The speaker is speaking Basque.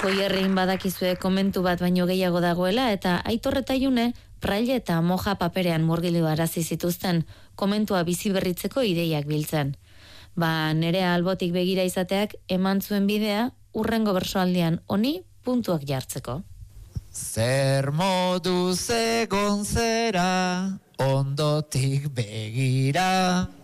Goierrin badakizue komentu bat baino gehiago dagoela eta Aitor eta June praile eta moja paperean murgildu arazi zituzten komentua bizi berritzeko ideiak biltzen. Nerea albotik begira izateak eman zuen bidea urrengo bersoaldian honi puntuak jartzeko. Zer moduz egon zera ondotik begira.